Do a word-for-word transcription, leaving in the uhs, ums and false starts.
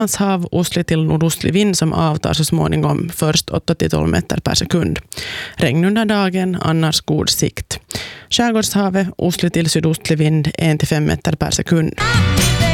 hav ostlig till nordostlig vind som avtar så småningom, först åtta till tolv meter per sekund. Regn under dagen, annars god sikt. Skärgårdshavet ostlig till sydostlig vind en till fem meter per sekund.